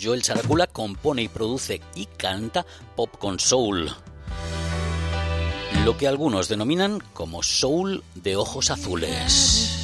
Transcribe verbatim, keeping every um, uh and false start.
Joel Saracula compone y produce y canta pop con soul, lo que algunos denominan como soul de ojos azules.